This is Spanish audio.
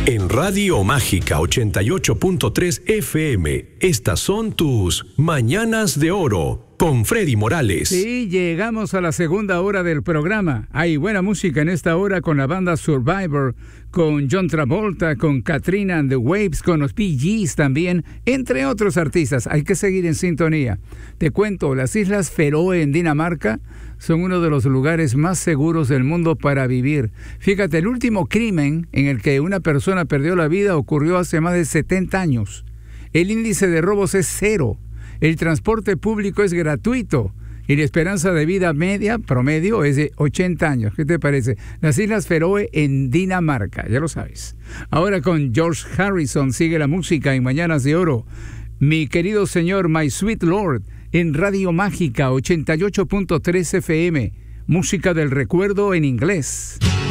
En Radio Mágica 88.3 FM, estas son tus Mañanas de Oro con Freddy Morales. Sí, llegamos a la segunda hora del programa. Hay buena música en esta hora con la banda Survivor, con John Travolta, con Katrina and the Waves, con los Bee Gees también, entre otros artistas. Hay que seguir en sintonía. Te cuento, las Islas Feroe en Dinamarca son uno de los lugares más seguros del mundo para vivir. Fíjate, el último crimen en el que una persona perdió la vida ocurrió hace más de 70 años. El índice de robos es 0. El transporte público es gratuito y la esperanza de vida media, promedio, es de 80 años. ¿Qué te parece? Las Islas Feroe en Dinamarca, ya lo sabes. Ahora con George Harrison sigue la música en Mañanas de Oro. Mi querido señor, My Sweet Lord, en Radio Mágica 88.3 FM. Música del recuerdo en inglés.